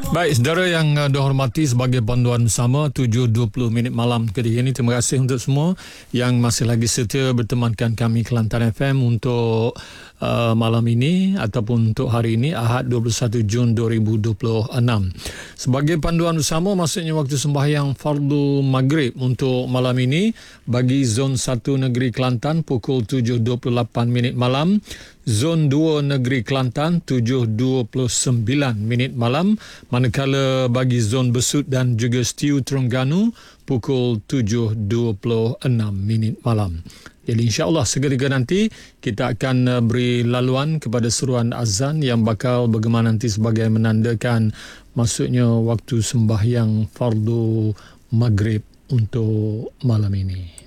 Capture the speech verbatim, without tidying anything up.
Baik, saudara yang uh, dihormati, sebagai panduan sama tujuh dua puluh minit malam ketika ini, terima kasih untuk semua yang masih lagi setia bertemankan kami Kelantan F M untuk uh, malam ini ataupun untuk hari ini Ahad dua puluh satu Jun dua ribu dua puluh enam. Sebagai panduan bersama, maksudnya waktu sembahyang fardu maghrib untuk malam ini bagi zon satu negeri Kelantan pukul tujuh dua puluh lapan minit malam, zon dua negeri Kelantan tujuh dua puluh sembilan minit malam, manakala bagi zon Besut dan juga Stiu Terengganu pukul tujuh dua puluh enam minit malam. Jadi insya-Allah seketika nanti kita akan beri laluan kepada seruan azan yang bakal bergema nanti sebagai menandakan masuknya waktu sembahyang fardu maghrib untuk malam ini.